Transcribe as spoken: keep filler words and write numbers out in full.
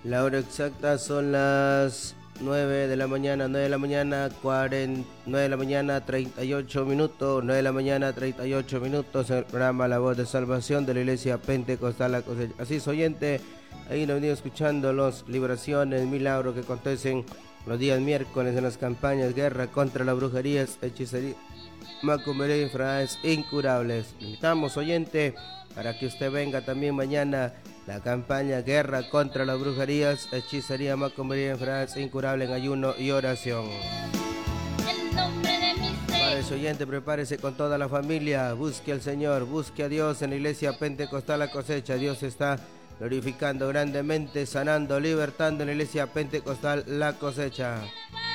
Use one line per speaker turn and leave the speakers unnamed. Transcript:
La hora exacta son las nueve de la mañana, nueve de la mañana, cuarenta, nueve de la mañana, treinta y ocho minutos, nueve de la mañana, treinta y ocho minutos, en el programa La Voz de Salvación de la Iglesia Pentecostal La Cosecha. Así es, oyente, ahí nos venido escuchando los liberaciones, milagros que acontecen los días miércoles en las campañas guerra contra las brujerías, hechicería, macumbería y enfermedades incurables. Invitamos, oyente, para que usted venga también mañana la campaña guerra contra las brujerías, hechicería, macumbería y enfermedades incurables en ayuno y oración. Prepárese, oyente, prepárese con toda la familia, busque al Señor, busque a Dios en la Iglesia Pentecostal La Cosecha. Dios está glorificando grandemente, sanando, libertando en la Iglesia Pentecostal La Cosecha.